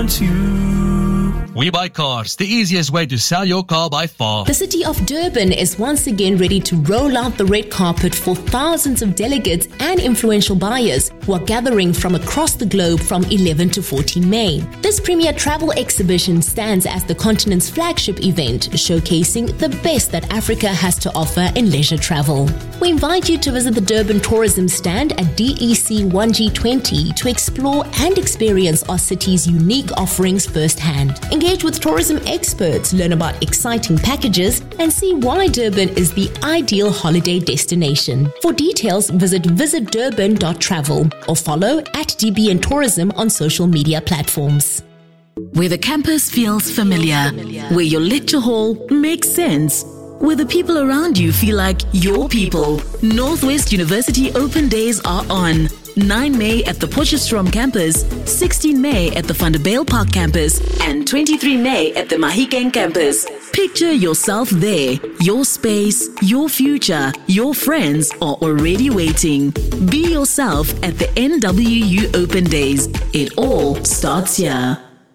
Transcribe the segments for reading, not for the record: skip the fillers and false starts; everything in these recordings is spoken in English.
We Buy Cars, the easiest way to sell your car by far. The city of Durban is once again ready to roll out the red carpet for thousands of delegates and influential buyers who are gathering from across the globe from 11 to 14 May. This premier travel exhibition stands as the continent's flagship event, showcasing the best that Africa has to offer in leisure travel. We invite you to visit the Durban tourism stand at DEC 1G20 to explore and experience our city's unique offerings firsthand. Engage with tourism experts, learn about exciting packages, and see why Durban is the ideal holiday destination. For details, visit visitdurban.travel or follow at DBN Tourism on social media platforms. Where the campus feels familiar, where your lecture hall makes sense, where the people around you feel like your people. Northwest University Open Days are on. 9 May at the Potchefstroom campus, 16 May at the Vanderbijl Park campus, and 23 May at the Mahikeng campus. Picture yourself there. Your space, your future, your friends are already waiting. Be yourself at the NWU Open Days. It all starts here.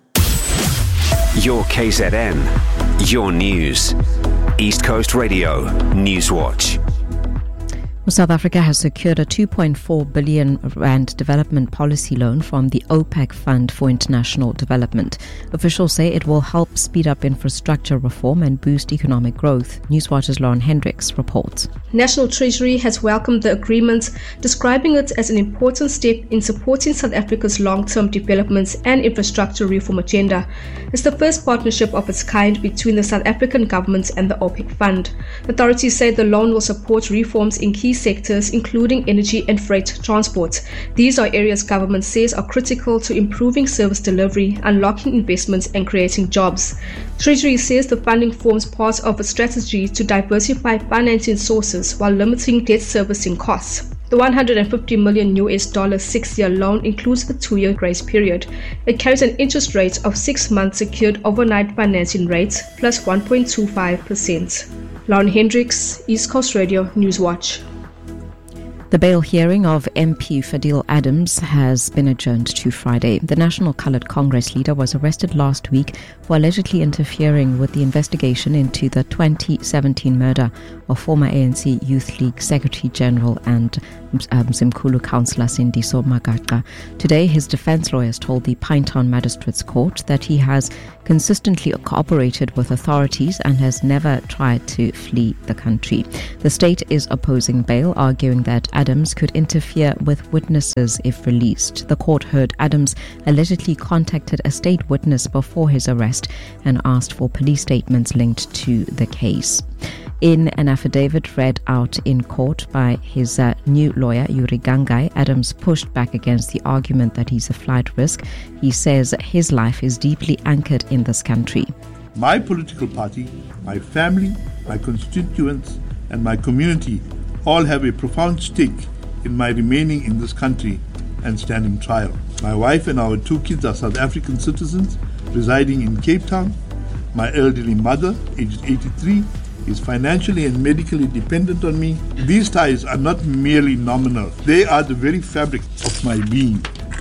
Your KZN, your news. East Coast Radio, Newswatch. South Africa has secured a 2.4 billion rand development policy loan from the OPEC Fund for International Development. Officials say it will help speed up infrastructure reform and boost economic growth. Newswatch's Lauren Hendricks reports. National Treasury has welcomed the agreement, describing it as an important step in supporting South Africa's long-term development and infrastructure reform agenda. It's the first partnership of its kind between the South African government and the OPEC Fund. Authorities say the loan will support reforms in key sectors including energy and freight transport. These are areas government says are critical to improving service delivery, unlocking investments and creating jobs. Treasury says the funding forms part of a strategy to diversify financing sources while limiting debt servicing costs. The $150 million 6-year loan includes a 2-year grace period. It carries an interest rate of 6 months secured overnight financing rates plus 1.25%. Lauren Hendricks, East Coast Radio, Newswatch. The bail hearing of MP Fadil Adams has been adjourned to Friday. The National Coloured Congress leader was arrested last week for allegedly interfering with the investigation into the 2017 murder of former ANC Youth League Secretary General and Mzimkhulu councillor Sindiso Magaqa. Today, his defence lawyers told the Pinetown Magistrates Court that he has consistently cooperated with authorities and has never tried to flee the country. The state is opposing bail, arguing that Adams could interfere with witnesses if released. The court heard Adams allegedly contacted a state witness before his arrest and asked for police statements linked to the case. In an affidavit read out in court by his new lawyer, Yuri Gangai, Adams pushed back against the argument that he's a flight risk. He says his life is deeply anchored in this country. My political party, my family, my constituents, and my community all have a profound stake in my remaining in this country and standing trial. My wife and our 2 kids are South African citizens residing in Cape Town. My elderly mother, aged 83, is financially and medically dependent on me. These ties are not merely nominal. They are the very fabric of my being.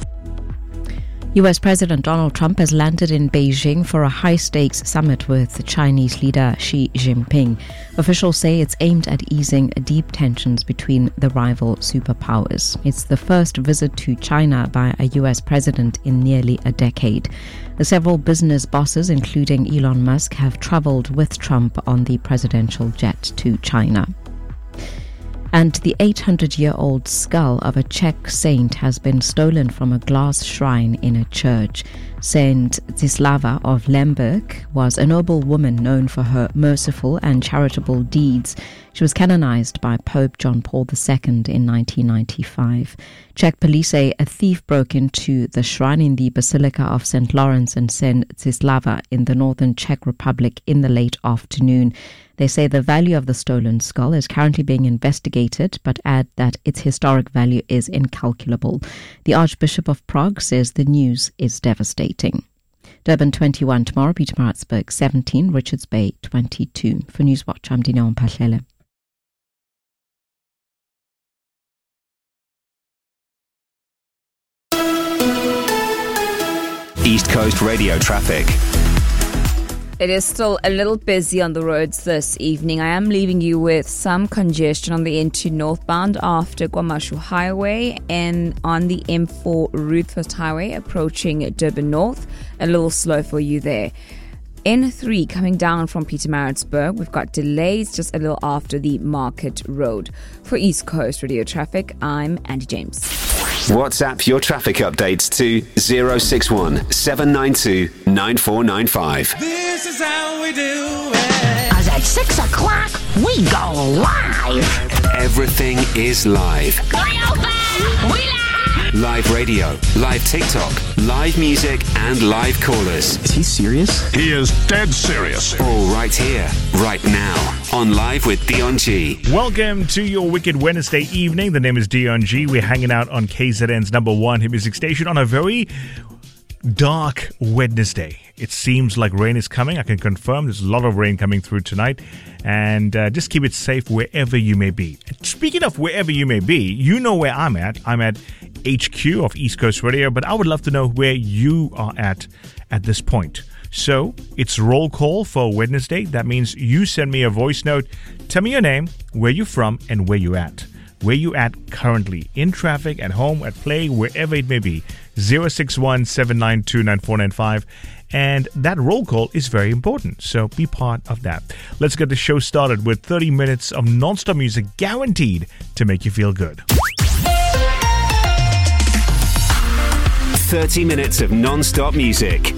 US President Donald Trump has landed in Beijing for a high-stakes summit with Chinese leader Xi Jinping. Officials say it's aimed at easing deep tensions between the rival superpowers. It's the first visit to China by a US president in nearly a decade. Several business bosses, including Elon Musk, have traveled with Trump on the presidential jet to China. And the 800-year-old skull of a Czech saint has been stolen from a glass shrine in a church. Saint Zdzislava of Lemberg was a noble woman known for her merciful and charitable deeds. She was canonized by Pope John Paul II in 1995. Czech police say a thief broke into the shrine in the Basilica of St. Lawrence and St. Zdzislava in the northern Czech Republic in the late afternoon. They say the value of the stolen skull is currently being investigated, but add that its historic value is incalculable. The Archbishop of Prague says the news is devastating. Durban 21 tomorrow, Pietermaritzburg 17, Richards Bay 22. For Newswatch, I'm Dineo Mpahlele. East Coast Radio traffic. It is still a little busy on the roads this evening. I am leaving you with some congestion on the N2 northbound after KwaMashu Highway and on the M4 Ruthfest Highway approaching Durban North. A little slow for you there. N3 coming down from Pietermaritzburg. We've got delays just a little after the Market Road. For East Coast Radio traffic, I'm Andy James. WhatsApp your traffic updates to 061 792 9495. This is how we do it. Cause at 6 o'clock, we go live. Everything is live. We live. Live radio, live TikTok, live music, and live callers. Is he serious? He is dead serious. All right here, right now, on Live with Dion G. Welcome to your Wicked Wednesday evening. The name is Dion G. We're hanging out on KZN's number one hit music station on a very dark Wednesday. It seems like rain is coming. I can confirm there's a lot of rain coming through tonight. And just keep it safe wherever you may be. Speaking of wherever you may be, you know where I'm at. I'm at HQ of East Coast Radio, but I would love to know where you are at this point. So it's roll call for Wednesday. That means you send me a voice note. Tell me your name, where you're from, and where you at. Where you at currently, in traffic, at home, at play, wherever it may be. 061 792 9495. And that roll call is very important, so be part of that. Let's get the show started with 30 minutes of non-stop music guaranteed to make you feel good. 30 minutes of non-stop music.